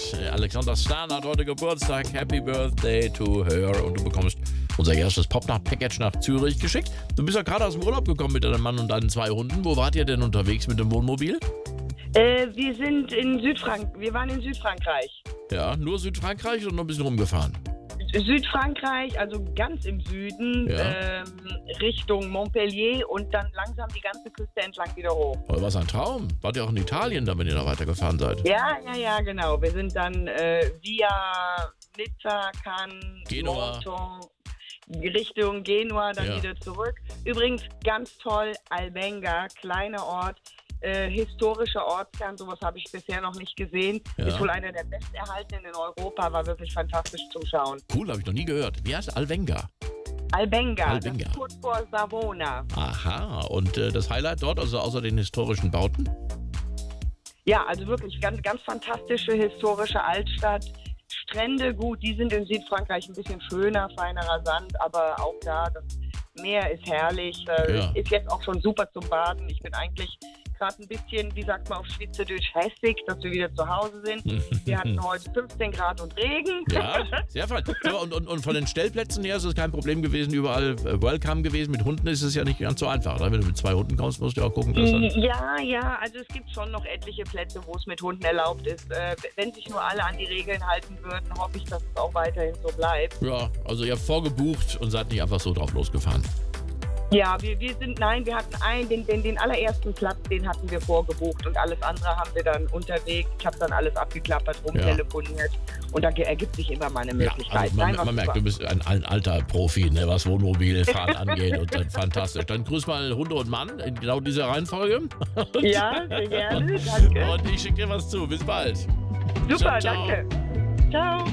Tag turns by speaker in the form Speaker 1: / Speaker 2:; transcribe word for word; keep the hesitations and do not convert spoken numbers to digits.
Speaker 1: Alexandra Stan hat heute Geburtstag. Happy Birthday to her. Und du bekommst unser erstes Popnacht-Package nach Zürich geschickt. Du bist ja gerade aus dem Urlaub gekommen mit deinem Mann und deinen zwei Hunden. Wo wart ihr denn unterwegs mit dem Wohnmobil?
Speaker 2: Äh, wir sind in Südfrank wir waren in Südfrankreich.
Speaker 1: Ja, nur Südfrankreich oder noch ein bisschen rumgefahren?
Speaker 2: Südfrankreich, also ganz im Süden,
Speaker 1: Ja.
Speaker 2: ähm, Richtung Montpellier und dann langsam die ganze Küste entlang wieder hoch.
Speaker 1: Aber was ein Traum. Wart ihr auch in Italien, da wenn ihr da weitergefahren seid?
Speaker 2: Ja, ja, ja, genau. Wir sind dann äh, via Nizza, Cannes,
Speaker 1: Genua.
Speaker 2: Monton, Richtung Genua, dann
Speaker 1: Ja.
Speaker 2: wieder zurück. Übrigens ganz toll, Albenga, kleiner Ort. Äh, historischer Ortskern, sowas habe ich bisher noch nicht gesehen.
Speaker 1: Ja.
Speaker 2: Ist wohl einer der besterhaltenen in Europa, war wirklich fantastisch zum Schauen.
Speaker 1: Cool, habe ich noch nie gehört. Wie heißt Albenga?
Speaker 2: Albenga,
Speaker 1: Albenga.
Speaker 2: Das ist kurz vor Savona.
Speaker 1: Aha, und äh, das Highlight dort, also außer den historischen Bauten?
Speaker 2: Ja, also wirklich ganz, ganz fantastische historische Altstadt. Strände, gut, die sind in Südfrankreich ein bisschen schöner, feinerer Sand, aber auch da, das Meer ist herrlich. Äh,
Speaker 1: Ja.
Speaker 2: Ist jetzt auch schon super zum Baden. Ich bin eigentlich gerade ein bisschen, wie sagt man auf Schweizerdeutsch, hässig, dass wir wieder zu Hause sind. Wir hatten heute fünfzehn Grad und Regen.
Speaker 1: Ja, sehr fein. Ja, und, und, und von den Stellplätzen her ist es kein Problem gewesen, überall äh, welcome gewesen. Mit Hunden ist es ja nicht ganz so einfach. Oder? Wenn du mit zwei Hunden kommst, musst du ja auch gucken, dass dann...
Speaker 2: Ja, ja, also es gibt schon noch etliche Plätze, wo es mit Hunden erlaubt ist. Äh, wenn sich nur alle an die Regeln halten würden, hoffe ich, dass es auch weiterhin so bleibt.
Speaker 1: Ja, also ihr habt vorgebucht und seid nicht einfach so drauf losgefahren.
Speaker 2: Ja, wir, wir sind, nein, wir hatten einen, den, den, den allerersten Platz, den hatten wir vorgebucht und alles andere haben wir dann unterwegs. Ich habe dann alles abgeklappert, rumtelefoniert und da ge- ergibt sich immer mal eine
Speaker 1: Ja,
Speaker 2: Möglichkeit.
Speaker 1: also man,
Speaker 2: Nein,
Speaker 1: man
Speaker 2: was
Speaker 1: merkt,
Speaker 2: super.
Speaker 1: du bist ein, ein alter Profi, ne, was Wohnmobilfahren angeht und dann fantastisch. Dann grüß mal Hunde und Mann in genau dieser Reihenfolge.
Speaker 2: Ja, sehr gerne, danke.
Speaker 1: Und ich schicke dir was zu. Bis bald.
Speaker 2: Super,
Speaker 1: Ciao, ciao.
Speaker 2: danke. Ciao.